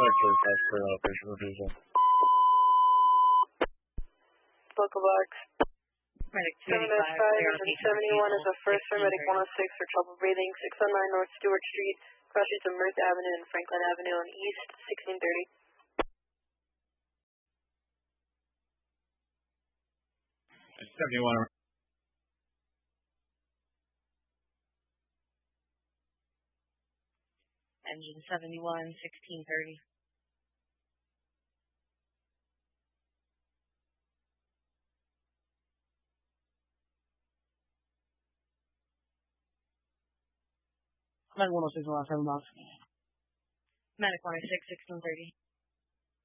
Actually, fast clear operation refusal. Local box. Medic 705, 71 is a first for Medic 106 for trouble breathing, 609 North Stewart Street, crossings of Mirth Avenue and Franklin Avenue on East, 1630. 71. Engine 71, 1630. Medic 106 on last 7 box. Medic 106, 1630.